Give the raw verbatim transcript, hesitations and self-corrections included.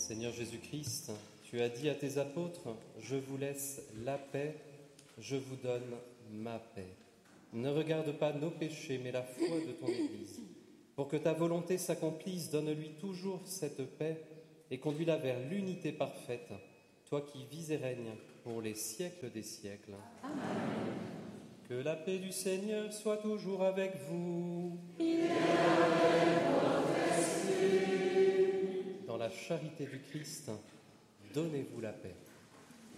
Seigneur Jésus-Christ, tu as dit à tes apôtres, « Je vous laisse la paix, je vous donne ma paix. » Ne regarde pas nos péchés, mais la foi de ton Église. Pour que ta volonté s'accomplisse, donne-lui toujours cette paix et conduis-la vers l'unité parfaite, toi qui vis et règnes pour les siècles des siècles. Amen. Que la paix du Seigneur soit toujours avec vous. Il est avec votre esprit. Dans la charité du Christ, donnez-vous la paix.